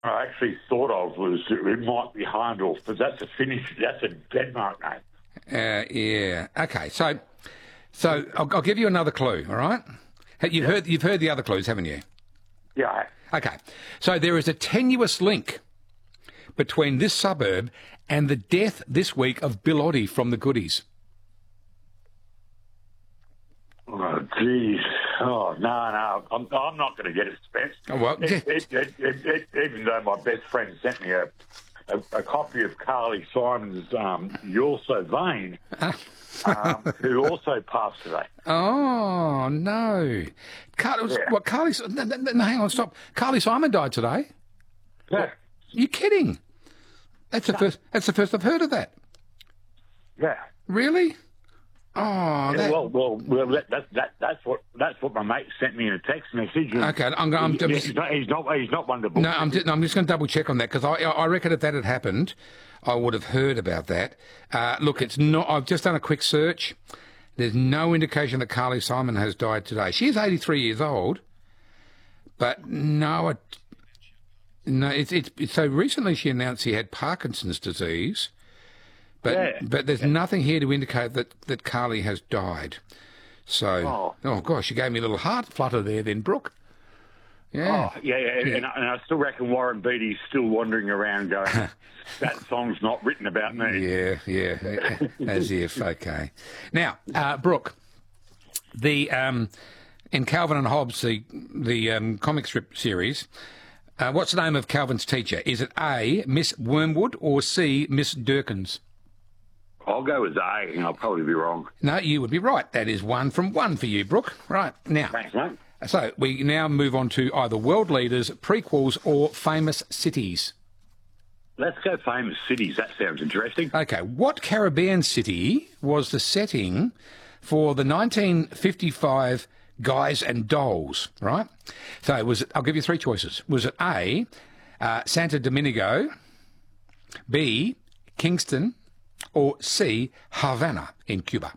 I actually thought of was it might be Heindorf, but that's a Denmark name. Yeah. Okay. So I'll give you another clue. All right. You've heard the other clues, haven't you? Yeah. Okay. So there is a tenuous link between this suburb and the death this week of Bill Oddie from the Goodies. Oh, geez. Oh, no. I'm not going to get it, Spence. Oh, well, Even though my best friend sent me a copy of Carly Simon's You're So Vain, who also passed today. Oh, no. Carly... No, hang on, stop. Carly Simon died today? Yeah. What? You're kidding. That's the first I've heard of that. Yeah. Really? Oh, yeah, well. That's what my mate sent me in a text message. Okay, he's not one to book. No, I'm just going to double check on that because I reckon if that had happened, I would have heard about that. Look, it's not. I've just done a quick search. There's no indication that Carly Simon has died today. She is 83 years old, but no. It's so recently she announced she had Parkinson's disease. But there's nothing here to indicate that Carly has died. So, oh gosh, you gave me a little heart flutter there then, Brooke. Yeah. Oh, yeah. And I still reckon Warren Beatty's still wandering around going, that song's not written about me. Yeah, as if, okay. Now, Brooke, in Calvin and Hobbes, the comic strip series, what's the name of Calvin's teacher? Is it A, Miss Wormwood, or C, Miss Durkins? I'll go with A, and I'll probably be wrong. No, you would be right. That is 1 from 1 for you, Brooke. Right, now. Thanks, mate. So we now move on to either world leaders, prequels, or famous cities. Let's go famous cities. That sounds interesting. Okay, what Caribbean city was the setting for the 1955 Guys and Dolls, right? So I'll give you 3 choices. Was it A, Santo Domingo, B, Kingston, or C, Havana in Cuba?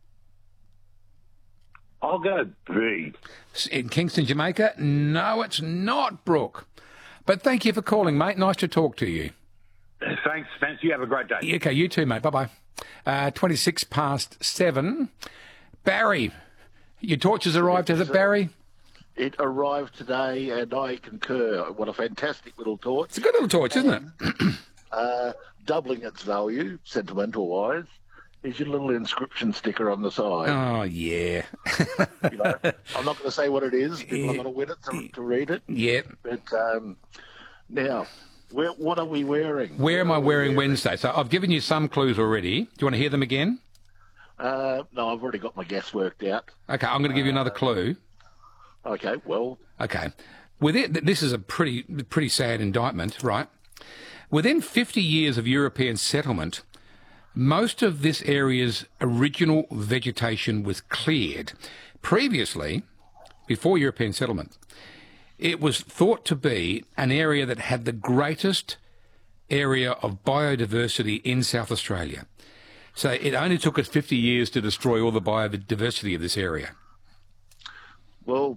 I'll go B. In Kingston, Jamaica? No, it's not, Brooke. But thank you for calling, mate. Nice to talk to you. Thanks, Spence. You have a great day. Okay, you too, mate. Bye-bye. 26 past 7. Barry, your torch has arrived, has it, Barry? It arrived today, and I concur. What a fantastic little torch. It's a good little torch, isn't it? Doubling its value, sentimental-wise, is your little inscription sticker on the side. Oh, yeah. I'm not going to say what it is. People are going to win it to read it. Yeah. But now, what are we wearing? Where am I wearing Wednesday? So I've given you some clues already. Do you want to hear them again? No, I've already got my guess worked out. Okay, I'm going to give you another clue. Okay, well. Okay. This is a pretty sad indictment, right? Within 50 years of European settlement, most of this area's original vegetation was cleared. Previously, before European settlement, it was thought to be an area that had the greatest area of biodiversity in South Australia. So it only took us 50 years to destroy all the biodiversity of this area. Well,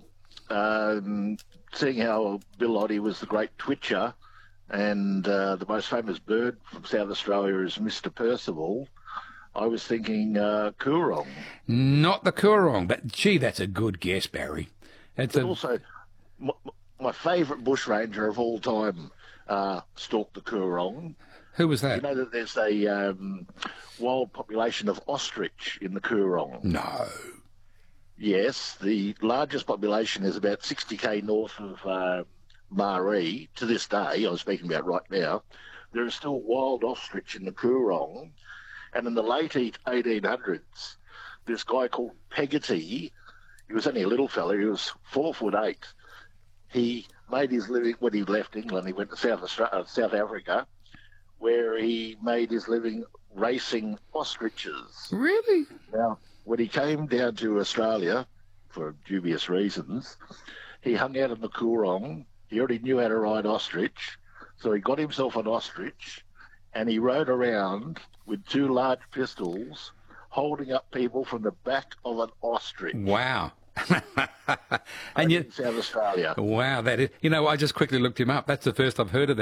seeing how Bill Oddie was the great twitcher, and the most famous bird from South Australia is Mr. Percival, I was thinking Coorong. Not the Coorong, but gee, that's a good guess, Barry. Also, my favourite bushranger of all time stalked the Coorong. Who was that? You know that there's a wild population of ostrich in the Coorong? No. Yes, the largest population is about 60k north of Maree. To this day, I'm speaking about right now, there is still wild ostrich in the Coorong. And in the late 1800s, this guy called Peggotty, he was only a little fella, he was 4'8". He made his living when he left England. He went to South Africa, where he made his living racing ostriches. Really? Now, when he came down to Australia, for dubious reasons, he hung out in the Coorong. He already knew how to ride ostrich, so he got himself an ostrich, and he rode around with 2 large pistols, holding up people from the back of an ostrich. Wow. And in South Australia. Wow, that is. You know, I just quickly looked him up. That's the first I've heard of that.